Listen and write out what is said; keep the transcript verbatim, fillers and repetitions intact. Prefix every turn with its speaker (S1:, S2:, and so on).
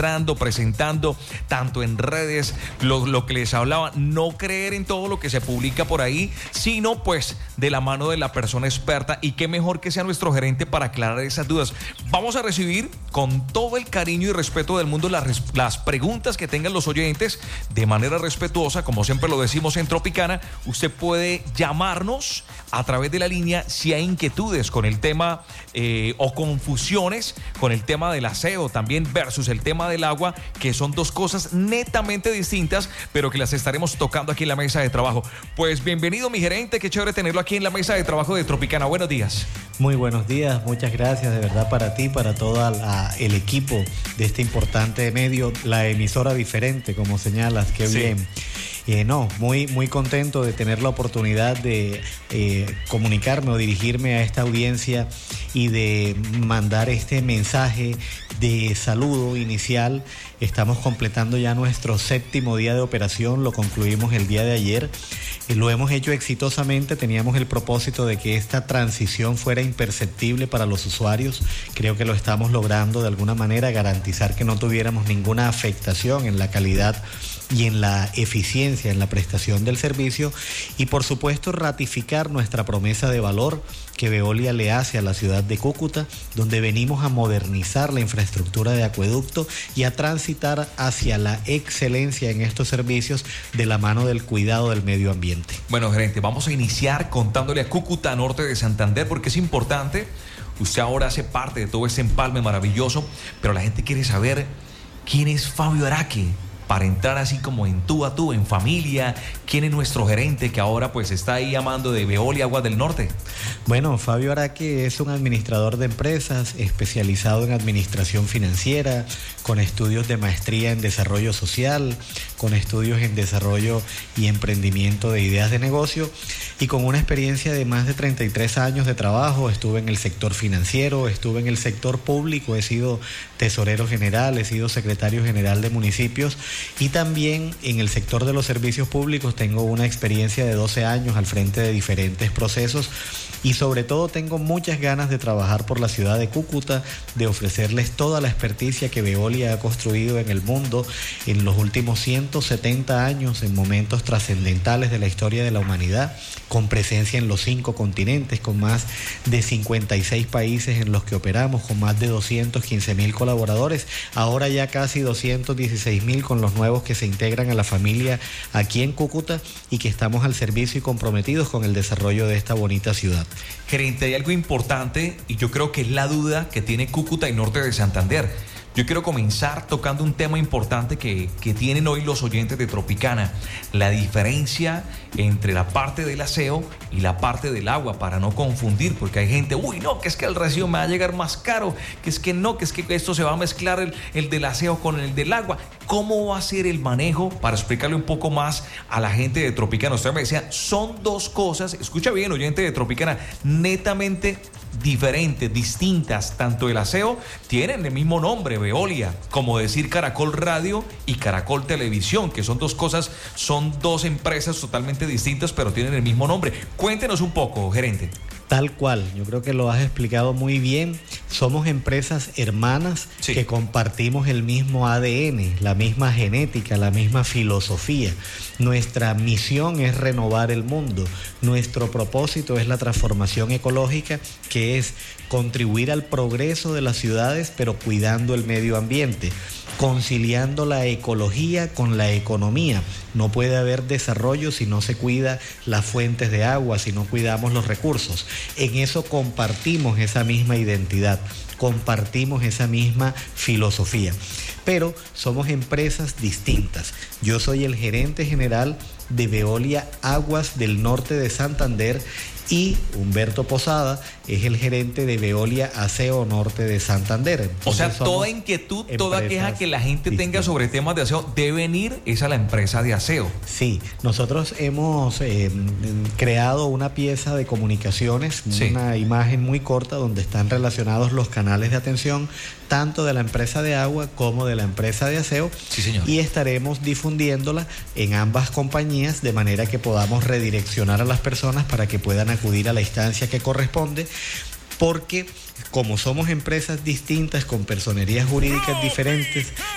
S1: presentando tanto en redes, lo, lo que les hablaba, no creer en todo lo que se publica por ahí, sino pues de la mano de la persona experta, y qué mejor que sea nuestro gerente para aclarar esas dudas. Vamos a recibir con todo el cariño y respeto del mundo las, las preguntas que tengan los oyentes de manera respetuosa, como siempre lo decimos en Tropicana. Usted puede llamarnos a través de la línea si hay inquietudes con el tema eh, o confusiones con el tema del aseo también versus el tema del agua, que son dos cosas netamente distintas, pero que las estaremos tocando aquí en la mesa de trabajo. Pues bienvenido, mi gerente, qué chévere tenerlo aquí en la mesa de trabajo de Tropicana. Buenos días.
S2: Muy buenos días, muchas gracias de verdad para ti, para todo la, el equipo de este importante medio, la emisora diferente, como señalas, qué sí. bien. Eh, no, muy, muy contento de tener la oportunidad de eh, comunicarme o dirigirme a esta audiencia y de mandar este mensaje de saludo inicial. Estamos completando ya nuestro séptimo día de operación, lo concluimos el día de ayer. Eh, lo hemos hecho exitosamente, teníamos el propósito de que esta transición fuera imperceptible para los usuarios. Creo que lo estamos logrando de alguna manera, garantizar que no tuviéramos ninguna afectación en la calidad y en la eficiencia en la prestación del servicio, y por supuesto ratificar nuestra promesa de valor que Veolia le hace a la ciudad de Cúcuta, donde venimos a modernizar la infraestructura de acueducto y a transitar hacia la excelencia en estos servicios de la mano del cuidado del medio ambiente.
S1: Bueno, gerente, vamos a iniciar contándole a Cúcuta Norte de Santander, porque es importante. Usted ahora hace parte de todo ese empalme maravilloso, pero la gente quiere saber quién es Fabio Araque, para entrar así como en tú a tú, en familia. ¿Quién es nuestro gerente que ahora pues está ahí llamando de Veolia Aguas del Norte?
S2: Bueno, Fabio Araque es un administrador de empresas especializado en administración financiera, con estudios de maestría en desarrollo social, con estudios en desarrollo y emprendimiento de ideas de negocio, y con una experiencia de más de treinta y tres años de trabajo. Estuve en el sector financiero, estuve en el sector público, he sido tesorero general, he sido secretario general de municipios, y también en el sector de los servicios públicos tengo una experiencia de doce años al frente de diferentes procesos, y sobre todo tengo muchas ganas de trabajar por la ciudad de Cúcuta, de ofrecerles toda la experticia que Veolia ha construido en el mundo en los últimos ciento setenta años, en momentos trascendentales de la historia de la humanidad, con presencia en los cinco continentes, con más de cincuenta y seis países en los que operamos, con más de doscientos quince mil colaboradores, ahora ya casi doscientos dieciséis mil con los nuevos que se integran a la familia aquí en Cúcuta, y que estamos al servicio y comprometidos con el desarrollo de esta bonita ciudad.
S1: Gerente, hay algo importante, y yo creo que es la duda que tiene Cúcuta y Norte de Santander. Yo quiero comenzar tocando un tema importante que, que tienen hoy los oyentes de Tropicana: la diferencia entre la parte del aseo y la parte del agua, para no confundir, porque hay gente, uy, no, que es que el recibo me va a llegar más caro, que es que no, que es que esto se va a mezclar el, el del aseo con el del agua. ¿Cómo va a ser el manejo? Para explicarle un poco más a la gente de Tropicana. Usted me decía, son dos cosas, escucha bien, oyente de Tropicana, netamente diferentes, distintas. Tanto el aseo tienen el mismo nombre, Veolia, como decir Caracol Radio y Caracol Televisión, que son dos cosas, son dos empresas totalmente distintas, pero tienen el mismo nombre. Cuéntenos un poco, gerente.
S2: Tal cual, yo creo que lo has explicado muy bien. Somos empresas hermanas, sí, que compartimos el mismo A D N, la misma genética, la misma filosofía. Nuestra misión es renovar el mundo. Nuestro propósito es la transformación ecológica, que es contribuir al progreso de las ciudades, pero cuidando el medio ambiente, conciliando la ecología con la economía. No puede haber desarrollo si no se cuida las fuentes de agua, si no cuidamos los recursos. En eso compartimos esa misma identidad, compartimos esa misma filosofía, pero somos empresas distintas. Yo soy el gerente general de Veolia Aguas del Norte de Santander, y Humberto Posada es el gerente de Veolia Aseo Norte de Santander. Entonces,
S1: o sea, toda inquietud, toda queja que la gente distintas. tenga sobre temas de aseo deben ir es a la empresa de aseo.
S2: Sí, nosotros hemos eh, creado una pieza de comunicaciones, sí, una imagen muy corta donde están relacionados los canales de atención tanto de la empresa de agua como de la empresa de aseo.
S1: Sí, señor.
S2: Y estaremos difundiéndola en ambas compañías de manera que podamos redireccionar a las personas para que puedan acudir a la instancia que corresponde, porque como somos empresas distintas con personerías jurídicas diferentes,